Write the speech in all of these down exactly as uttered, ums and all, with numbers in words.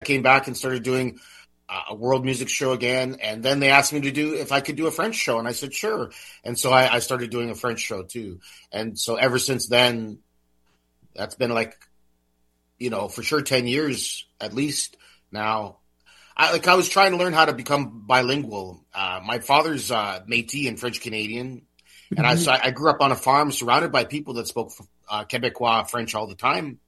came back and started doing a world music show again. And then they asked me to do, if I could do a French show. And I said, sure. And so I, I started doing a French show too. And so ever since then, that's been like, you know, for sure ten years at least now. I like, I was trying to learn how to become bilingual. Uh, my father's uh, Métis and French Canadian. And I, so I grew up on a farm surrounded by people that spoke uh, Quebecois French all the time,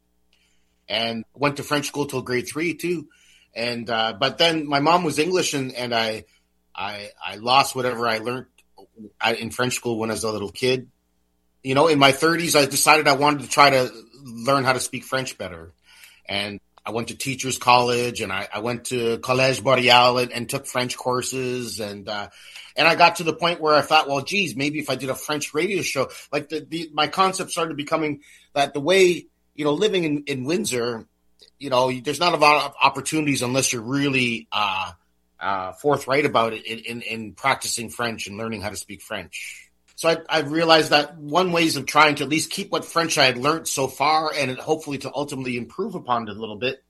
and went to French school till grade three too. And, uh, but then my mom was English, and, and I, I, I lost whatever I learned in French school when I was a little kid. You know, in my thirties, I decided I wanted to try to learn how to speak French better. And I went to teachers college, and I, I went to Collège Boreal and, and took French courses. And, uh, and I got to the point where I thought, well, geez, maybe if I did a French radio show, like the, the my concept started becoming that the way, you know, living in, in Windsor, you know, there's not a lot of opportunities unless you're really uh, uh, forthright about it in, in, in practicing French and learning how to speak French. So I, I realized that one ways of trying to at least keep what French I had learned so far, and hopefully to ultimately improve upon it a little bit,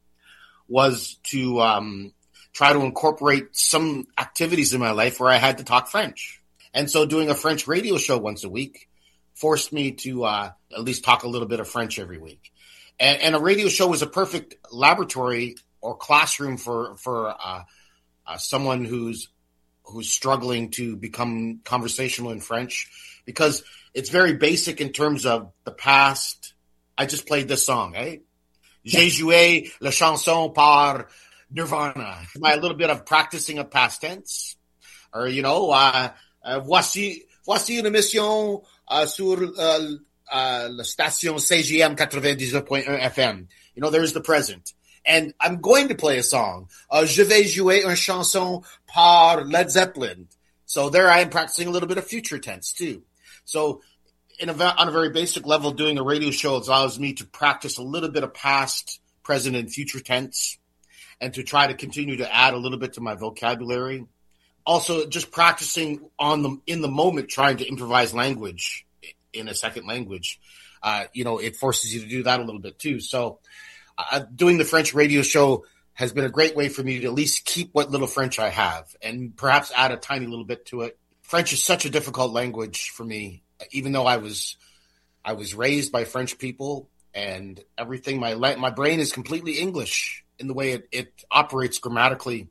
was to um, try to incorporate some activities in my life where I had to talk French. And so doing a French radio show once a week forced me to uh, at least talk a little bit of French every week. And, and a radio show was a perfect laboratory or classroom for for uh, uh, someone who's who's struggling to become conversational in French, because it's very basic in terms of the past. I just played this song, eh? J'ai joué la chanson par Nirvana. My little bit of practicing of past tense, or you know, uh, uh, voici voici une émission uh, sur uh, uh, la station C G M ninety-neuf point one F M. You know, there's the present. And I'm going to play a song. Uh, je vais jouer une chanson par Led Zeppelin. So there I am practicing a little bit of future tense too. So in a, on a very basic level, doing a radio show allows me to practice a little bit of past, present, and future tense, and to try to continue to add a little bit to my vocabulary. Also, just practicing on the in the moment, trying to improvise language in a second language. Uh, you know, it forces you to do that a little bit too. So Uh, doing the French radio show has been a great way for me to at least keep what little French I have and perhaps add a tiny little bit to it. French is such a difficult language for me, even though I was I was raised by French people and everything. My my brain is completely English in the way it, it operates grammatically.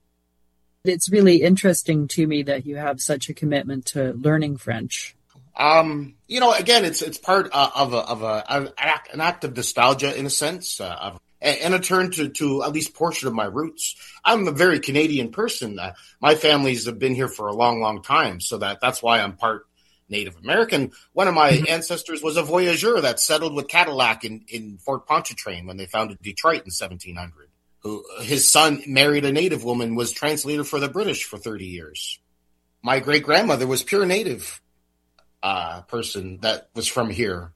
It's really interesting to me that you have such a commitment to learning French. Um, you know, again, it's it's part uh, of a of a of an act of nostalgia in a sense, uh, of, and a turn to to at least portion of my roots. I'm a very Canadian person. Uh, my families have been here for a long, long time, so that that's why I'm part Native American. One of my mm-hmm. ancestors was a voyageur that settled with Cadillac in in Fort Pontchartrain when they founded Detroit in seventeen hundred. Who his son married a Native woman, was translator for the British for thirty years. My great grandmother was pure Native. Uh, person that was from here.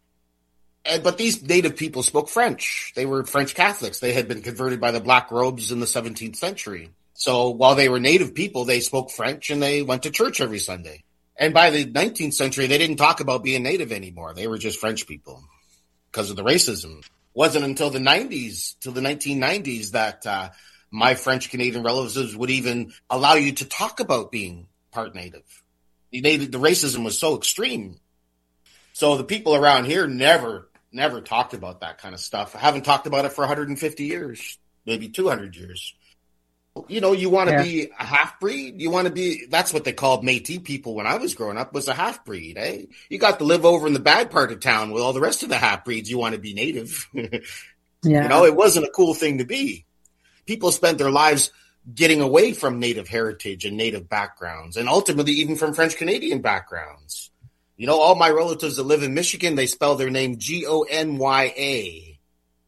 And, but these native people spoke French. They were French Catholics. They had been converted by the Black Robes in the seventeenth century. So while they were native people, they spoke French and they went to church every Sunday. And by the nineteenth century, they didn't talk about being native anymore. They were just French people because of the racism. It wasn't until the nineties, till the nineteen nineties, that uh, my French Canadian relatives would even allow you to talk about being part native. The, the racism was so extreme. So the people around here never, never talked about that kind of stuff. I haven't talked about it for one hundred fifty years, maybe two hundred years. You know, you want to yeah. be a half-breed? You want to be, that's what they called Métis people when I was growing up, was a half-breed, eh? You got to live over in the bad part of town with all the rest of the half-breeds. You want to be native. yeah. You know, it wasn't a cool thing to be. People spent their lives getting away from native heritage and native backgrounds, and ultimately even from French Canadian backgrounds. You know, all my relatives that live in Michigan, they spell their name G O N Y A.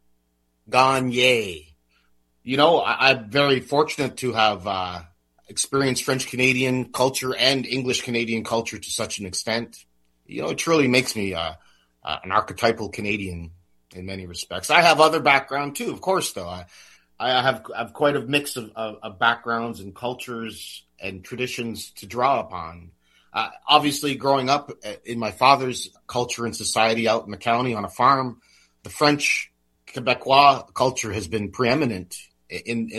Gagne. You know, I, I'm very fortunate to have uh, experienced French Canadian culture and English Canadian culture to such an extent. You know, it truly makes me uh, uh, an archetypal Canadian in many respects. I have other background too, of course, though. I, I have, I have quite a mix of, of, of backgrounds and cultures and traditions to draw upon. Uh, obviously, growing up in my father's culture and society out in the county on a farm, the French Quebecois culture has been preeminent in, in